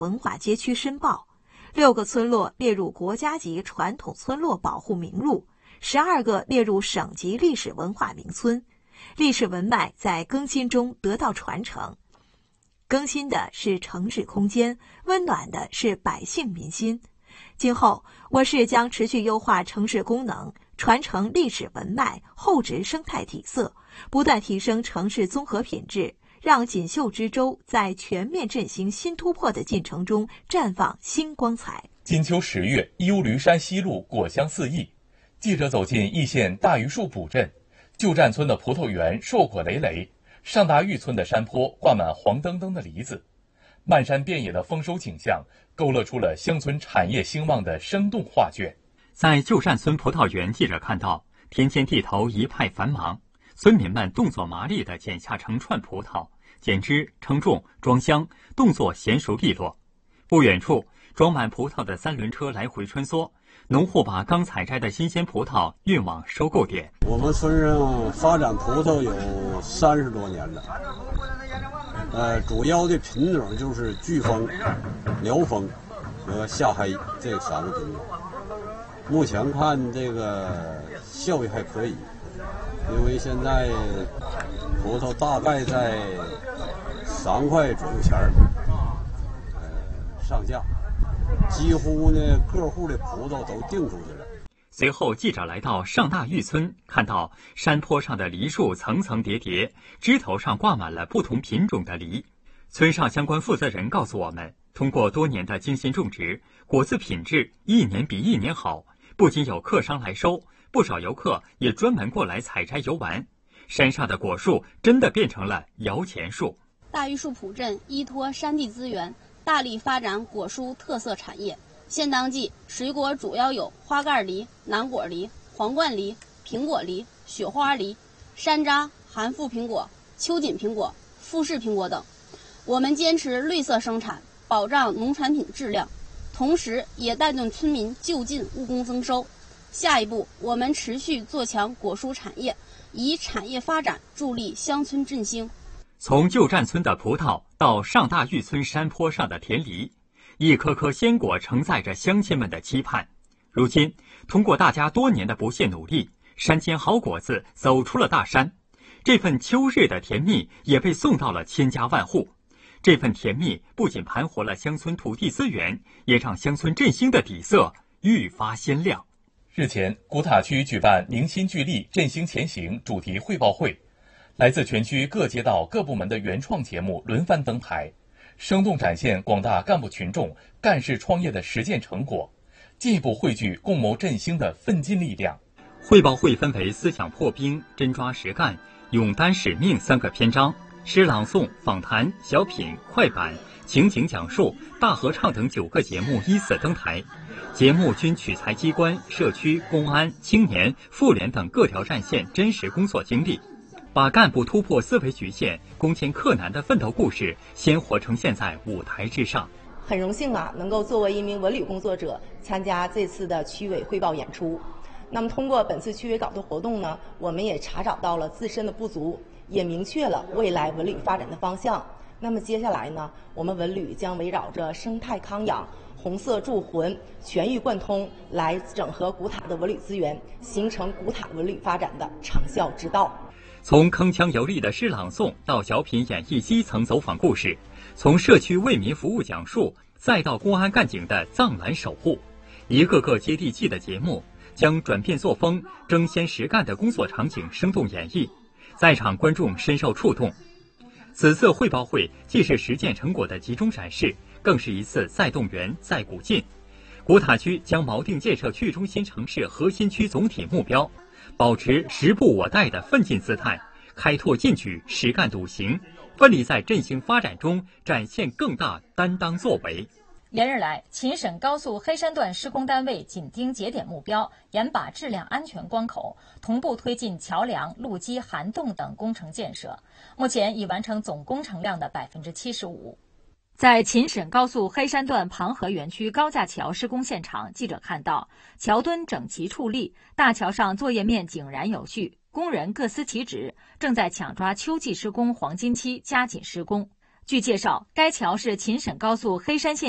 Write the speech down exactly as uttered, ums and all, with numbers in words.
文化街区申报，六个村落列入国家级传统村落保护名录，十二个列入省级历史文化名村。历史文脉在更新中得到传承。更新的是城市空间，温暖的是百姓民心。今后，我市将持续优化城市功能，传承历史文脉，厚植生态体色，不断提升城市综合品质，让锦绣之州在全面振兴新突破的进程中绽放新光彩。 金秋十月，义乌驴山西路果香四溢，记者走进易县大榆树堡镇，旧站村的葡萄园硕果累累，上大峪村的山坡挂满黄澄澄的梨子，漫山遍野的丰收景象勾勒出了乡村产业兴旺的生动画卷。 在旧站村葡萄园，记者看到田间地头一派繁忙，村民们动作麻利地剪下成串葡萄，剪枝、称重、装箱，动作娴熟利落。不远处，装满葡萄的三轮车来回穿梭，农户把刚采摘的新鲜葡萄运往收购点。 我们村上发展葡萄有三十多年了，呃，主要的品种就是巨峰、辽峰和夏黑这三个品种。目前看这个效益还可以，因为现在葡萄大概在三块左右钱儿，呃，上架。几乎呢，各户的葡萄都订出去了。 随后，记者来到上大峪村，看到山坡上的梨树层层叠叠，枝头上挂满了不同品种的梨。村上相关负责人告诉我们，通过多年的精心种植，果子品质一年比一年好。不仅有客商来收，不少游客也专门过来采摘游玩。山上的果树真的变成了摇钱树。 大榆树堡镇依托山地资源，大力发展果蔬特色产业。现当季水果主要有花盖梨、南果梨、皇冠梨、苹果梨、雪花梨、山楂、含富苹果、秋瑾苹果、富士苹果等。我们坚持绿色生产，保障农产品质量，同时也带动村民就近务工增收。下一步，我们持续做强果蔬产业，以产业发展助力乡村振兴。 从旧站村的葡萄到上大峪村山坡上的甜梨，一颗颗鲜果承载着乡亲们的期盼。如今，通过大家多年的不懈努力，山间好果子走出了大山。这份秋日的甜蜜也被送到了千家万户。这份甜蜜不仅盘活了乡村土地资源，也让乡村振兴的底色愈发鲜亮。 日前，古塔区举办凝心聚力振兴前行主题汇报会，来自全区各街道各部门的原创节目轮番登台，生动展现广大干部群众干事创业的实践成果，进一步汇聚共谋振兴的奋进力量。 汇报会分为思想破冰、真抓实干、勇担使命三个篇章，诗朗诵、访谈、小品、快板、情景讲述、大合唱等九个节目依次登台。节目均取材机关、社区、公安、青年、妇联等各条战线真实工作经历，把干部突破思维局限、攻坚克难的奋斗故事鲜活呈现在舞台之上。 很荣幸啊，能够作为一名文旅工作者参加这次的区委汇报演出。那么通过本次区委搞的活动呢，我们也查找到了自身的不足，也明确了未来文旅发展的方向。那么接下来呢，我们文旅将围绕着生态康养、红色铸魂、全域贯通来整合古塔的文旅资源，形成古塔文旅发展的长效之道。 从铿锵有力的诗朗诵到小品演绎基层走访故事，从社区为民服务讲述，再到公安干警的藏蓝守护，一个个接地气的节目将转变作风、争先实干的工作场景生动演绎，在场观众深受触动。此次汇报会既是实践成果的集中展示，更是一次再动员、再鼓劲。古塔区将锚定建设区中心城市核心区总体目标，保持时不我待的奋进姿态，开拓进取、实干笃行，奋力在振兴发展中展现更大担当作为。 连日来，秦沈高速黑山段施工单位紧盯节点目标，严把质量安全关口，同步推进桥梁、路基、涵洞等工程建设，目前已完成总工程量的百分之七十五。在秦沈高速黑山段庞河园区高架桥施工现场，记者看到桥墩整齐矗立，大桥上作业面井然有序，工人各司其职，正在抢抓秋季施工黄金期，加紧施工。据介绍，该桥是秦沈高速黑山线